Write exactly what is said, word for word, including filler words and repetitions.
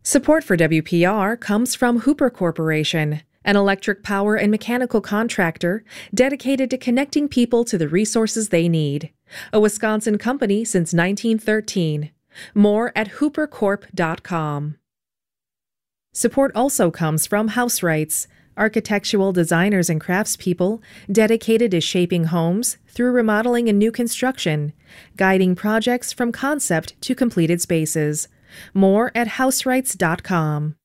Support for W P R comes from Hooper Corporation, an electric power and mechanical contractor dedicated to connecting people to the resources they need. A Wisconsin company since nineteen thirteen. More at hooper corp dot com. Support also comes from House Rights, architectural designers and craftspeople dedicated to shaping homes through remodeling and new construction, guiding projects from concept to completed spaces. More at house rights dot com.